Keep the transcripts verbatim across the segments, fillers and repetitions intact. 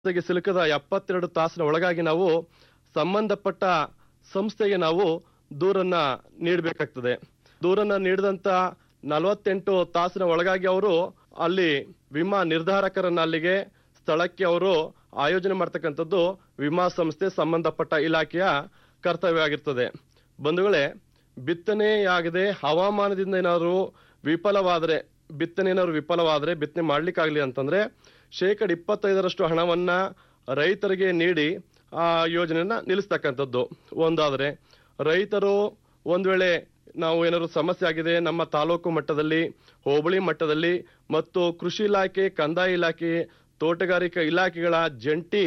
ಗೆ ಸಿಲುಕದ ಎಪ್ಪತ್ತೆರಡು ತಾಸಿನ ಒಳಗಾಗಿ ನಾವು ಸಂಬಂಧಪಟ್ಟ ಸಂಸ್ಥೆಗೆ ನಾವು ದೂರನ್ನ ನೀಡಬೇಕಾಗ್ತದೆ. ದೂರನ್ನ ನೀಡಿದಂತ ನಲವತ್ತೆಂಟು ತಾಸಿನ ಒಳಗಾಗಿ ಅವರು ಅಲ್ಲಿ ವಿಮಾ ನಿರ್ಧಾರಕರನ್ನ ಅಲ್ಲಿಗೆ ಸ್ಥಳಕ್ಕೆ ಅವರು ಆಯೋಜನೆ ಮಾಡ್ತಕ್ಕಂಥದ್ದು ವಿಮಾ ಸಂಸ್ಥೆ ಸಂಬಂಧಪಟ್ಟ ಇಲಾಖೆಯ ಕರ್ತವ್ಯ ಆಗಿರ್ತದೆ. ಬಂಧುಗಳೇ, ಬಿತ್ತನೆಯಾಗದೆ ಹವಾಮಾನದಿಂದ ಏನಾದ್ರು ವಿಫಲವಾದರೆ ಬಿತ್ತನೆ ಏನಾದ್ರು ವಿಫಲವಾದರೆ ಬಿತ್ತನೆ ಮಾಡ್ಲಿಕ್ಕಾಗ್ಲಿ ಅಂತಂದ್ರೆ ಶೇಕಡ ಇಪ್ಪತ್ತೈದರಷ್ಟು ಹಣವನ್ನ ರೈತರಿಗೆ ನೀಡಿ ಆ ಯೋಜನೆಯನ್ನ ನಿಲ್ಲಿಸ್ತಕ್ಕಂಥದ್ದು ಒಂದಾದ್ರೆ, ರೈತರು ಒಂದ್ ವೇಳೆ ನಾವು ಏನಾದ್ರು ಸಮಸ್ಯೆ ಆಗಿದೆ ನಮ್ಮ ತಾಲೂಕು ಮಟ್ಟದಲ್ಲಿ, ಹೋಬಳಿ ಮಟ್ಟದಲ್ಲಿ ಮತ್ತು ಕೃಷಿ ಇಲಾಖೆ, ಕಂದಾಯ ಇಲಾಖೆ, ತೋಟಗಾರಿಕಾ ಇಲಾಖೆಗಳ ಜಂಟಿ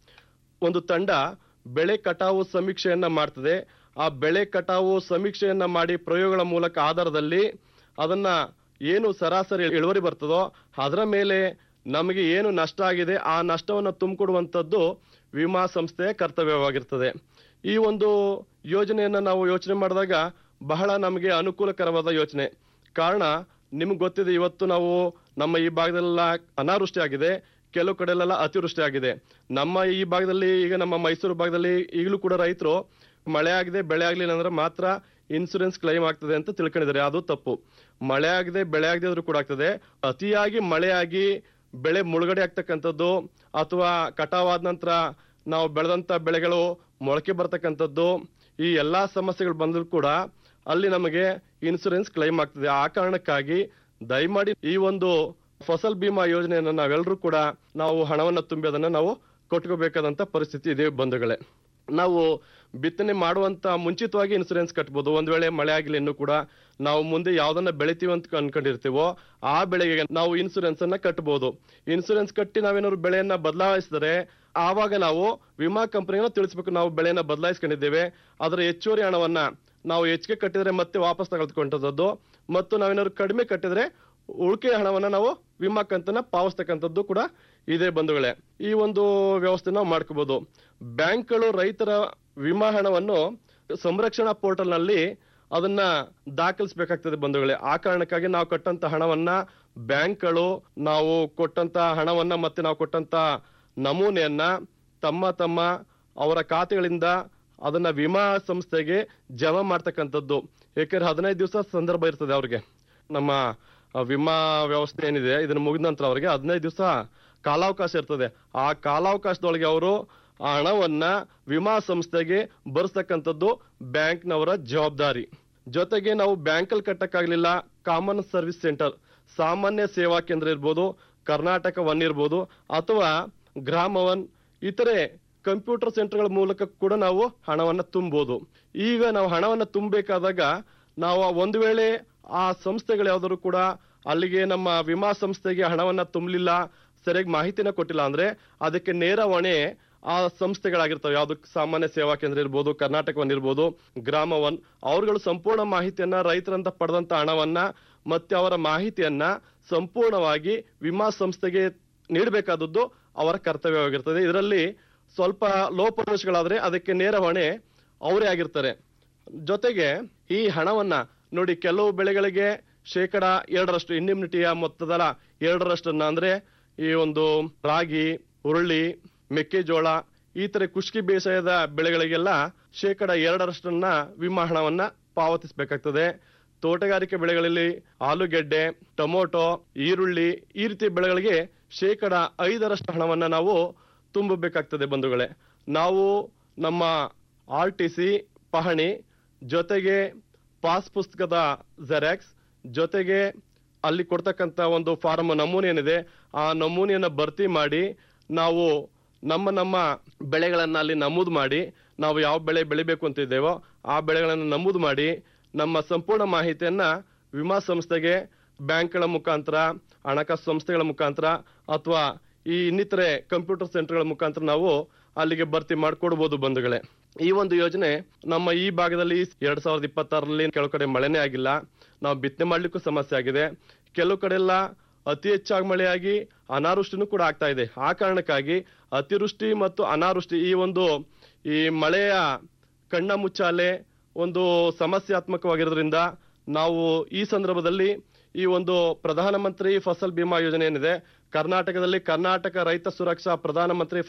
ಒಂದು ತಂಡ ಬೆಳೆ ಕಟಾವು ಸಮೀಕ್ಷೆಯನ್ನ ಮಾಡ್ತದೆ. ಆ ಬೆಳೆ ಕಟಾವು ಸಮೀಕ್ಷೆಯನ್ನ ಮಾಡಿ ಪ್ರಯೋಗಗಳ ಮೂಲಕ ಆಧಾರದಲ್ಲಿ ಅದನ್ನ ಏನು ಸರಾಸರಿ ಇಳುವರಿ ಬರ್ತದೋ ಅದರ ಮೇಲೆ ನಮಗೆ ಏನು ನಷ್ಟ ಆಗಿದೆ ಆ ನಷ್ಟವನ್ನು ತುಂಬಿಕೊಡುವಂಥದ್ದು ವಿಮಾ ಸಂಸ್ಥೆಯ ಕರ್ತವ್ಯವಾಗಿರ್ತದೆ. ಈ ಒಂದು ಯೋಜನೆಯನ್ನ ನಾವು ಯೋಚನೆ ಮಾಡಿದಾಗ ಬಹಳ ನಮಗೆ ಅನುಕೂಲಕರವಾದ ಯೋಚನೆ. ಕಾರಣ ನಿಮ್ಗೆ ಗೊತ್ತಿದೆ, ಇವತ್ತು ನಾವು ನಮ್ಮ ಈ ಭಾಗದಲ್ಲೆಲ್ಲ ಅನಾವೃಷ್ಟಿ ಆಗಿದೆ, ಕೆಲವು ಕಡೆಲೆಲ್ಲ ಅತಿವೃಷ್ಟಿ ಆಗಿದೆ. ನಮ್ಮ ಈ ಭಾಗದಲ್ಲಿ ಈಗ ನಮ್ಮ ಮೈಸೂರು ಭಾಗದಲ್ಲಿ ಈಗಲೂ ಕೂಡ ರೈತರು ಮಳೆ ಆಗಿದೆ ಬೆಳೆ ಆಗ್ಲಿಲ್ಲ ಅಂದ್ರೆ ಮಾತ್ರ ಇನ್ಸೂರೆನ್ಸ್ ಕ್ಲೈಮ್ ಆಗ್ತದೆ ಅಂತ ತಿಳ್ಕೊಂಡಿದ್ದಾರೆ. ಅದು ತಪ್ಪು. ಮಳೆ ಆಗದೆ ಬೆಳೆ ಆಗದೆ ಆದ್ರೂ ಕೂಡ ಆಗ್ತದೆ. ಅತಿಯಾಗಿ ಮಳೆಯಾಗಿ ಬೆಳೆ ಮುಳುಗಡೆ ಆಗ್ತಕ್ಕಂಥದ್ದು ಅಥವಾ ಕಟಾವಾದ ನಂತರ ನಾವು ಬೆಳೆದಂತ ಬೆಳೆಗಳು ಮೊಳಕೆ ಬರ್ತಕ್ಕಂಥದ್ದು, ಈ ಎಲ್ಲಾ ಸಮಸ್ಯೆಗಳು ಬಂದರೂ ಕೂಡ ಅಲ್ಲಿ ನಮಗೆ ಇನ್ಸೂರೆನ್ಸ್ ಕ್ಲೈಮ್ ಆಗ್ತದೆ. ಆ ಕಾರಣಕ್ಕಾಗಿ ದಯಮಾಡಿ ಈ ಒಂದು ಫಸಲ್ ಬಿಮಾ ಯೋಜನೆಯನ್ನ ನಾವೆಲ್ಲರೂ ಕೂಡ ನಾವು ಹಣವನ್ನ ತುಂಬಿ ಅದನ್ನ ನಾವು ಕೊಟ್ಕೋಬೇಕಾದಂತ ಪರಿಸ್ಥಿತಿ ಇದೆ ಬಂಧುಗಳೇ. ನಾವು ಬಿತ್ತನೆ ಮಾಡುವಂತ ಮುಂಚಿತವಾಗಿ ಇನ್ಸೂರೆನ್ಸ್ ಕಟ್ಬೋದು. ಒಂದ್ ವೇಳೆ ಮಳೆ ಆಗಿಲ್ಲ ಇನ್ನೂ ಕೂಡ ನಾವು ಮುಂದೆ ಯಾವ್ದನ್ನ ಬೆಳಿತೀವಿ ಅಂತ ಅನ್ಕೊಂಡಿರ್ತೀವೋ ಆ ಬೆಳೆಗೆ ನಾವು ಇನ್ಸೂರೆನ್ಸ್ ಅನ್ನ ಕಟ್ಟಬಹುದು. ಇನ್ಸೂರೆನ್ಸ್ ಕಟ್ಟಿ ನಾವೇನಾದ್ರು ಬೆಳೆಯನ್ನ ಬದಲಾಯಿಸಿದರೆ ಆವಾಗ ನಾವು ವಿಮಾ ಕಂಪನಿಯನ್ನ ತಿಳಿಸ್ಬೇಕು ನಾವು ಬೆಳೆಯನ್ನ ಬದಲಾಯಿಸ್ಕೊಂಡಿದ್ದೇವೆ, ಅದರ ಹೆಚ್ಚುವರಿ ಹಣವನ್ನ ನಾವು ಹೆಚ್ಚಿಗೆ ಕಟ್ಟಿದ್ರೆ ಮತ್ತೆ ವಾಪಸ್ ತಗೊಳ್ತಕ್ಕಂಥದ್ದು ಮತ್ತು ನಾವೇನಾದ್ರು ಕಡಿಮೆ ಕಟ್ಟಿದ್ರೆ ಉಳಿಕೆ ಹಣವನ್ನ ನಾವು ವಿಮಾ ಕಂತನ್ನ ಪಾವತಿಸ್ತಕ್ಕಂಥದ್ದು ಕೂಡ ಇದೆ ಬಂಧುಗಳೇ. ಈ ಒಂದು ವ್ಯವಸ್ಥೆ ನಾವು ಮಾಡ್ಕೋಬಹುದು. ಬ್ಯಾಂಕ್ಗಳು ರೈತರ ವಿಮಾ ಹಣವನ್ನು ಸಂರಕ್ಷಣಾ ಪೋರ್ಟಲ್ ನಲ್ಲಿ ಅದನ್ನ ದಾಖಲಿಸಬೇಕಾಗ್ತದೆ ಬಂಧುಗಳೇ. ಆ ಕಾರಣಕ್ಕಾಗಿ ನಾವು ಕೊಟ್ಟಂತ ಹಣವನ್ನ ಬ್ಯಾಂಕ್ಗಳು ನಾವು ಕೊಟ್ಟಂತ ಹಣವನ್ನ ಮತ್ತೆ ನಾವು ಕೊಟ್ಟಂತ ನಮೂನೆಯನ್ನ ತಮ್ಮ ತಮ್ಮ ಅವರ ಖಾತೆಗಳಿಂದ ಅದನ್ನ ವಿಮಾ ಸಂಸ್ಥೆಗೆ ಜಮಾ ಮಾಡ್ತಕ್ಕಂಥದ್ದು. ಯಾಕಂದ್ರೆ ಹದಿನೈದು ದಿವಸ ಸಂದರ್ಭ ಇರ್ತದೆ ಅವ್ರಿಗೆ. ನಮ್ಮ ವಿಮಾ ವ್ಯವಸ್ಥೆ ಏನಿದೆ ಇದನ್ನ ಮುಗಿದ ನಂತರ ಅವರಿಗೆ ಹದಿನೈದು ದಿವಸ ಕಾಲಾವಕಾಶ ಇರ್ತದೆ. ಆ ಕಾಲಾವಕಾಶದೊಳಗೆ ಅವರು ಆ ಹಣವನ್ನ ವಿಮಾ ಸಂಸ್ಥೆಗೆ ಬರ್ಸ್ತಕ್ಕಂಥದ್ದು ಬ್ಯಾಂಕ್ನವರ ಜವಾಬ್ದಾರಿ. ಜೊತೆಗೆ ನಾವು ಬ್ಯಾಂಕಲ್ಲಿ ಕಟ್ಟಕ್ಕಾಗ್ಲಿಲ್ಲ, ಕಾಮನ್ ಸರ್ವಿಸ್ ಸೆಂಟರ್, ಸಾಮಾನ್ಯ ಸೇವಾ ಕೇಂದ್ರ ಇರ್ಬೋದು, ಕರ್ನಾಟಕ ಒನ್ ಇರ್ಬೋದು ಅಥವಾ ಗ್ರಾಮ ಒನ್, ಇತರೆ ಕಂಪ್ಯೂಟರ್ ಸೆಂಟರ್ಗಳ ಮೂಲಕ ಕೂಡ ನಾವು ಹಣವನ್ನ ತುಂಬಬಹುದು. ಈಗ ನಾವು ಹಣವನ್ನ ತುಂಬಬೇಕಾದಾಗ ನಾವು ಒಂದು ವೇಳೆ ಆ ಸಂಸ್ಥೆಗಳು ಯಾವ್ದಾದ್ರು ಕೂಡ ಅಲ್ಲಿಗೆ ನಮ್ಮ ವಿಮಾ ಸಂಸ್ಥೆಗೆ ಹಣವನ್ನ ತುಂಬಲಿಲ್ಲ, ಸರಿಯಾಗಿ ಮಾಹಿತಿನ ಕೊಟ್ಟಿಲ್ಲ ಅಂದ್ರೆ ಅದಕ್ಕೆ ನೇರ ಹೊಣೆ ಆ ಸಂಸ್ಥೆಗಳಾಗಿರ್ತವೆ. ಯಾವ್ದು ಸಾಮಾನ್ಯ ಸೇವಾ ಕೇಂದ್ರ ಇರ್ಬೋದು, ಕರ್ನಾಟಕ ಒನ್ ಇರ್ಬೋದು, ಗ್ರಾಮ ಒನ್. ಅವ್ರುಗಳು ಸಂಪೂರ್ಣ ಮಾಹಿತಿಯನ್ನ ರೈತರಂತ ಪಡೆದಂತ ಹಣವನ್ನ ಮತ್ತೆ ಅವರ ಮಾಹಿತಿಯನ್ನ ಸಂಪೂರ್ಣವಾಗಿ ವಿಮಾ ಸಂಸ್ಥೆಗೆ ನೀಡಬೇಕಾದದ್ದು ಅವರ ಕರ್ತವ್ಯವಾಗಿರ್ತದೆ. ಇದರಲ್ಲಿ ಸ್ವಲ್ಪ ಲೋಪದೋಷಗಳಾದ್ರೆ ಅದಕ್ಕೆ ನೇರ ಹೊಣೆ ಅವರೇ ಆಗಿರ್ತಾರೆ. ಜೊತೆಗೆ ಈ ಹಣವನ್ನ ನೋಡಿ, ಕೆಲವು ಬೆಳೆಗಳಿಗೆ ಶೇಕಡ ಎರಡರಷ್ಟು ಇಂಡಿಮ್ನಿಟಿಯ ಮೊತ್ತದ ಎರಡರಷ್ಟನ್ನ ಅಂದ್ರೆ ಈ ಒಂದು ರಾಗಿ, ಹುರುಳಿ, ಮೆಕ್ಕೆಜೋಳ ಈ ತರ ಕುಷ್ಕಿ ಬೇಸಾಯದ ಬೆಳೆಗಳಿಗೆಲ್ಲ ಶೇಕಡ ಎರಡರಷ್ಟನ್ನ ವಿಮಾ ಹಣವನ್ನ ಪಾವತಿಸಬೇಕಾಗ್ತದೆ. ತೋಟಗಾರಿಕೆ ಬೆಳೆಗಳಲ್ಲಿ ಆಲೂಗೆಡ್ಡೆ, ಟೊಮೊಟೊ, ಈರುಳ್ಳಿ ಈ ರೀತಿ ಬೆಳೆಗಳಿಗೆ ಶೇಕಡ ಐದರಷ್ಟು ಹಣವನ್ನ ನಾವು ತುಂಬಬೇಕಾಗ್ತದೆ ಬಂಧುಗಳೇ. ನಾವು ನಮ್ಮ ಆರ್ ಟಿ ಸಿ ಪಹಣಿ ಜೊತೆಗೆ ಪಾಸ್ ಪುಸ್ತಕದ ಜೆರಾಕ್ಸ್ ಜೊತೆಗೆ ಅಲ್ಲಿ ಕೊಡ್ತಕ್ಕಂತ ಒಂದು ಫಾರ್ಮ್ ನಮೂನೆ ಏನಿದೆ ಆ ನಮೂನೆಯನ್ನ ಭರ್ತಿ ಮಾಡಿ ನಾವು ನಮ್ಮ ನಮ್ಮ ಬೆಳೆಗಳನ್ನ ಅಲ್ಲಿ ನಮೂದು ಮಾಡಿ ನಾವು ಯಾವ ಬೆಳೆ ಬೆಳಿಬೇಕು ಅಂತ ಇದ್ದೇವೋ ಆ ಬೆಳೆಗಳನ್ನ ನಮೂದು ಮಾಡಿ ನಮ್ಮ ಸಂಪೂರ್ಣ ಮಾಹಿತಿಯನ್ನ ವಿಮಾ ಸಂಸ್ಥೆಗೆ ಬ್ಯಾಂಕ್ಗಳ ಮುಖಾಂತರ, ಹಣಕಾಸು ಸಂಸ್ಥೆಗಳ ಮುಖಾಂತರ ಅಥವಾ ಈ ಇನ್ನಿತರೆ ಕಂಪ್ಯೂಟರ್ ಸೆಂಟರ್ಗಳ ಮುಖಾಂತರ ನಾವು ಅಲ್ಲಿಗೆ ಭರ್ತಿ ಮಾಡಿಕೊಡ್ಬೋದು ಬಂಧುಗಳೇ. ಈ ಒಂದು ಯೋಜನೆ ನಮ್ಮ ಈ ಭಾಗದಲ್ಲಿ ಎರಡ್ ಸಾವಿರದ ಇಪ್ಪತ್ತಾರರಲ್ಲಿ ಕೆಲವು ಕಡೆ ಮಳೆನೇ ಆಗಿಲ್ಲ, ನಾವು ಬಿತ್ತನೆ ಮಾಡ್ಲಿಕ್ಕೂ ಸಮಸ್ಯೆ ಆಗಿದೆ. ಕೆಲವು ಕಡೆ ಎಲ್ಲ ಅತಿ ಹೆಚ್ಚಾಗಿ ಮಳೆಯಾಗಿ ಅನಾವೃಷ್ಟಿನೂ ಕೂಡ ಆಗ್ತಾ ಇದೆ. ಆ ಕಾರಣಕ್ಕಾಗಿ ಅತಿವೃಷ್ಟಿ ಮತ್ತು ಅನಾವೃಷ್ಟಿ ಈ ಒಂದು ಈ ಮಳೆಯ ಕಣ್ಣ ಮುಚ್ಚಾಲೆ ಒಂದು ಸಮಸ್ಯಾತ್ಮಕವಾಗಿರೋದ್ರಿಂದ ನಾವು ಈ ಸಂದರ್ಭದಲ್ಲಿ ಈ ಒಂದು ಪ್ರಧಾನಮಂತ್ರಿ ಫಸಲ್ ಬಿಮಾ ಯೋಜನೆ ಏನಿದೆ ಕರ್ನಾಟಕದಲ್ಲಿ ಕರ್ನಾಟಕ ರೈತ ಸುರಕ್ಷಾ ಪ್ರಧಾನಮಂತ್ರಿ